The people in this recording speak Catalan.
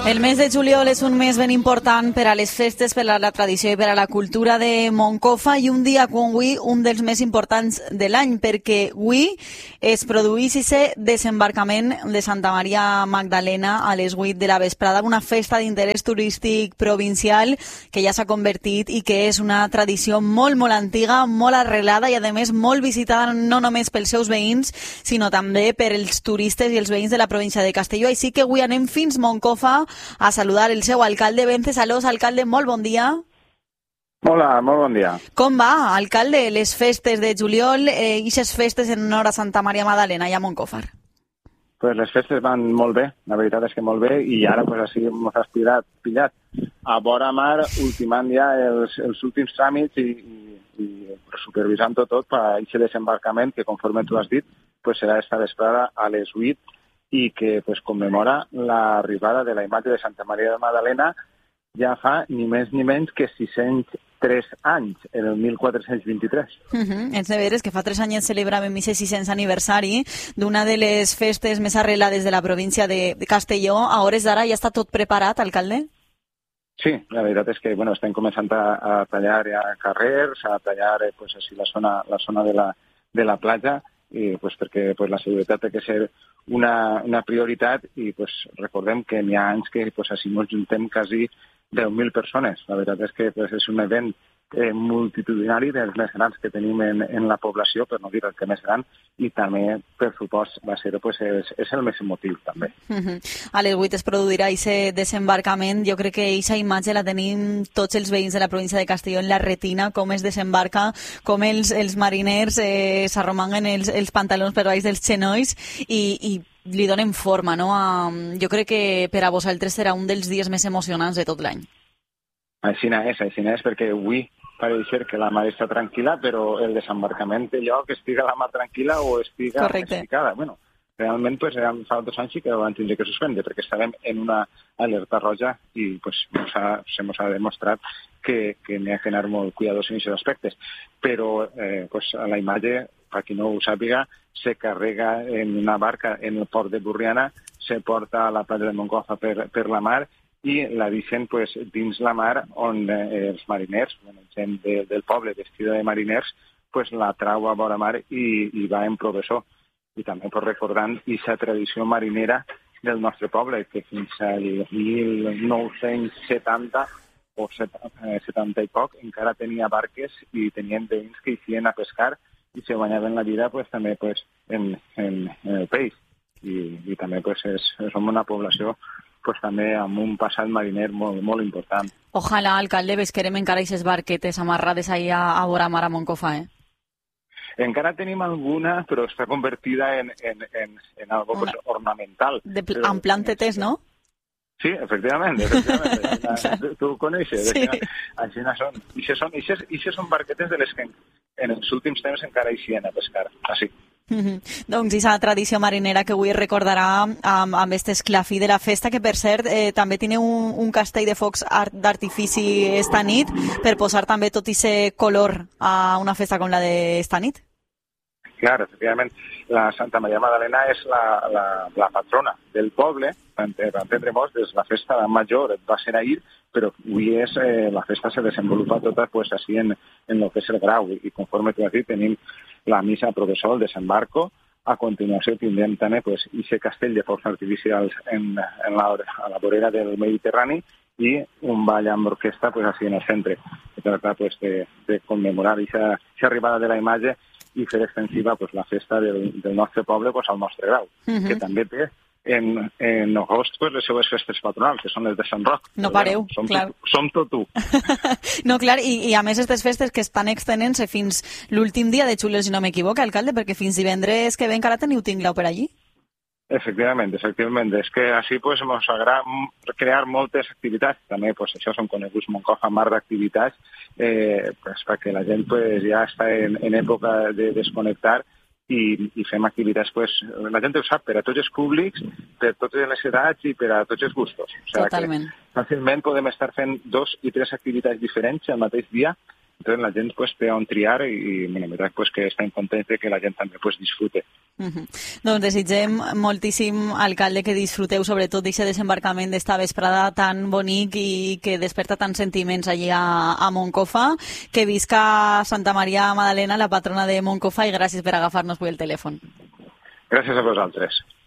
El mes de juliol és un mes ben important per a les festes, per a la tradició i per a la cultura de Moncofa, i un dia com avui, un dels més importants de l'any, perquè avui es produeix ese desembarcament de Santa Maria Magdalena a les 8 de la vesprada, una festa d'interès turístic provincial que ja s'ha convertit i que és una tradició molt, molt antiga, molt arrelada i, a més, molt visitada no només pels seus veïns, sinó també per els turistes i els veïns de la província de Castelló. Així que avui anem fins Moncofa a saludar el seu alcalde, Vencesalós. Alcalde, molt bon dia. Hola, molt bon dia. Com va, alcalde, les festes de juliol i les festes en honor a Santa Maria Magdalena i a Moncofa? Pues les festes van molt bé, la veritat és que molt bé, i ara pues, així ens has pillat a vora mar, ultimant ja els últims tràmits i supervisant tot per a aquest desembarcament que, conforme tu has dit, pues, serà esta vesprada a les 8 i que pues, commemora l'arribada de la imatge de Santa Maria de Magdalena ja fa ni més ni menys que 603 anys, en el 1423. És de veres que fa 3 anys celebràvem el 600 aniversari d'una de les festes més arrelades de la província de Castelló. A hores d'ara ja està tot preparat, alcalde? Sí, la veritat és que estem començant a tallar ja carrers, a tallar pues, així la zona de la platja, i perquè la seguretat té que ser una prioritat, i recordem que n'hi ha anys que així ens juntem quasi 10.000 persones. La veritat és que és un event multitudinari dels més grans que tenim en la població, per no dir el que més gran, i també, per supost, va ser és el més emotiu, també. A les 8 es produirà aquest desembarcament. Jo crec que aquesta imatge la tenim tots els veïns de la província de Castelló en la retina, com es desembarca, com els mariners s'arromanguen els pantalons per baix dels genolls i li donen forma, no? Jo crec que per a vosaltres serà un dels dies més emocionants de tot l'any. Així és, perquè avui pareix ser que la mar està tranquil·la, però el desembarcament té lloc, estiga la mar tranquil·la o estiga picada. Realment, fa 2 anys sí que van tindre que suspendre, perquè estàvem en una alerta roja i se mos ha demostrat que n'hi ha que anar molt cuidadós en aquests aspectes. Però la imatge, per qui no ho sàpiga, se carrega en una barca en el port de Burriana, se porta a la platja de Moncofa per la mar, i la deixen dins la mar, on els mariners, gent del poble vestida de mariners, la trau a vora mar i va en professor. I també recordant aquesta tradició marinera del nostre poble, que fins al 1970 o 70 i poc encara tenia barques i tenien veïns que eixien a pescar i se guanyaven la vida també en el peix. I també som una població també amb un passat mariner molt, molt important. Ojalà, alcalde, vesquerem encara aquestes barquetes amarrades ahí a vora mar a Moncofa, Encara tenim alguna, però està convertida en algo ornamental. Amb plantetes, no? Sí, efectivament. Tu ho coneixes? Sí. Així són. I són barquetes de les que en els últims temps encara eixien a pescar. Així. Doncs aquesta tradició marinera que avui recordarà amb aquest esclafí de la festa, que per cert també tineu un castell de focs d'artifici esta nit per posar també tot aquest color a una festa com la d'esta nit. Clar, efectivament, la Santa Maria Magdalena és la patrona del poble, per entendre molts, és la festa major, va ser ahir, però avui la festa se desenvolupa tota així en el que és el grau, i conforme tu has dit, tenim la missa professor, el desembarco. A continuació tindrem també aquest castell de focs artificials a la vorera del Mediterrani i un ball amb orquestra així en el centre. Se tracta de commemorar aquesta arribada de la imatge i fer extensiva la festa del nostre poble al nostre grau, que també té en agost les seues festes patronals, que són les de Sant Roc. No pareu, clar. Som tot u. No, clar, i a més aquestes festes que estan extenent-se fins l'últim dia de juliol, si no m'equivoco, alcalde, perquè fins divendres que ve encara teniu tinglau per allí. Efectivament. És que així ens agrada crear moltes activitats. També això són coneguts Moncofa mar d'activitats perquè la gent ja està en època de desconnectar i fem activitats, la gent ho sap, per a tots els públics, per totes les edats i per a tots els gustos. Totalment. Fàcilment podem estar fent 2 i 3 activitats diferents el mateix dia Entonces la gent pues, té on triar i bueno, veritat pues, que estem contents de que la gent també pues, disfrute. Doncs desitgem moltíssim, alcalde, que disfruteu sobretot d'aquest desembarcament d'esta vesprada tan bonic i que desperta tants sentiments allí a Moncofa. Que visca Santa Maria Madalena, la patrona de Moncofa, i gràcies per agafar-nos avui el telèfon. Gràcies a vosaltres.